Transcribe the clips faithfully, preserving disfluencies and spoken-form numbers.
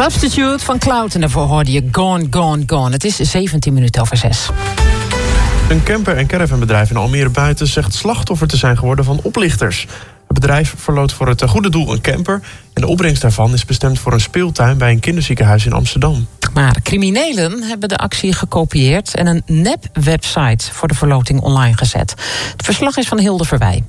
Substitute van Cloud. En daarvoor hoorde je Gone, Gone, Gone. Het is zeventien minuten over zes. Een camper- en caravanbedrijf in Almere Buiten zegt slachtoffer te zijn geworden van oplichters. Het bedrijf verloot voor het goede doel een camper. En de opbrengst daarvan is bestemd voor een speeltuin bij een kinderziekenhuis in Amsterdam. Maar criminelen hebben de actie gekopieerd en een nep-website voor de verloting online gezet. Het verslag is van Hilde Verwij.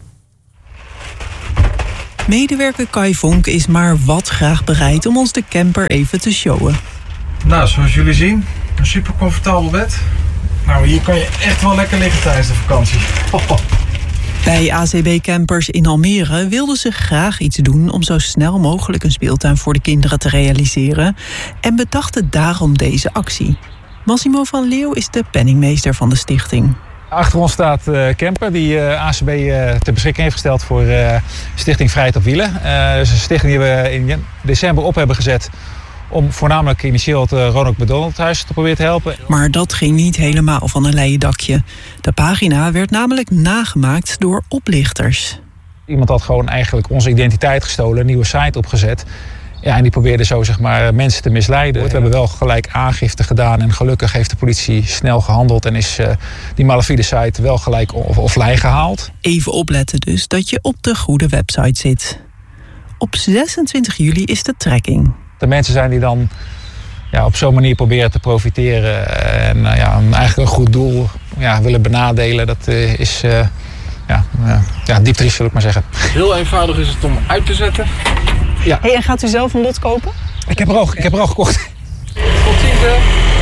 Medewerker Kai Vonk is maar wat graag bereid om ons de camper even te showen. Nou, zoals jullie zien, een super comfortabel bed. Nou, hier kan je echt wel lekker liggen tijdens de vakantie. Oh. Bij A C B Campers in Almere wilden ze graag iets doen om zo snel mogelijk een speeltuin voor de kinderen te realiseren en bedachten daarom deze actie. Massimo van Leeuw is de penningmeester van de stichting. Achter ons staat uh, Camper, die uh, A C B uh, ter beschikking heeft gesteld voor uh, Stichting Vrijheid op Wielen. Uh, dus een stichting die we in december op hebben gezet om voornamelijk initieel het uh, Ronald McDonald Huis te proberen te helpen. Maar dat ging niet helemaal van een leien dakje. De pagina werd namelijk nagemaakt door oplichters. Iemand had gewoon eigenlijk onze identiteit gestolen, een nieuwe site opgezet. Ja, en die probeerde zo zeg maar mensen te misleiden. We hebben wel gelijk aangifte gedaan en gelukkig heeft de politie snel gehandeld en is uh, die malafide site wel gelijk offline gehaald. Even opletten dus dat je op de goede website zit. Op zesentwintig juli is de trekking. De mensen zijn die dan ja, op zo'n manier proberen te profiteren en uh, ja, eigenlijk een goed doel ja, willen benadelen, dat uh, is uh, ja, uh, ja, diep triest, wil ik maar zeggen. Heel eenvoudig is het om uit te zetten. Ja. Hey, en gaat u zelf een lot kopen? Ik heb er al, ik heb er al gekocht. Tot ziens, hè.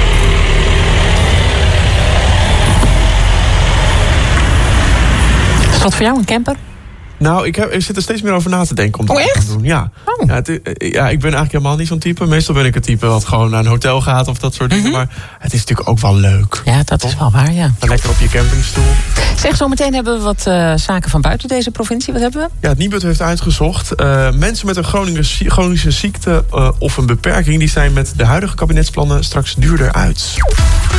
Is dat voor jou een camper? Nou, ik, heb, ik zit er steeds meer over na te denken om dat oh, te gaan doen. Ja. Oh. Ja, het, ja, ik ben eigenlijk helemaal niet zo'n type. Meestal ben ik het type wat gewoon naar een hotel gaat of dat soort dingen. Mm-hmm. Maar het is natuurlijk ook wel leuk. Ja, dat is wel waar, ja. Lekker op je campingstoel. Zeg, zometeen hebben we wat uh, zaken van buiten deze provincie. Wat hebben we? Ja, het Nibud heeft uitgezocht. Uh, mensen met een chronische, chronische ziekte uh, of een beperking, die zijn met de huidige kabinetsplannen straks duurder uit.